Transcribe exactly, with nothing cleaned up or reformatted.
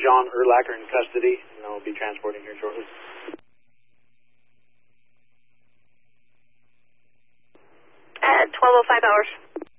John Urlacher in custody, and I'll be transporting here shortly. At twelve oh five hours.